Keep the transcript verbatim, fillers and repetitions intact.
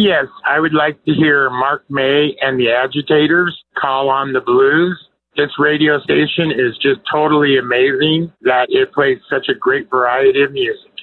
Yes, I would like to hear Mark May and the Agitators Call on the Blues. This radio station is just totally amazing that it plays such a great variety of music.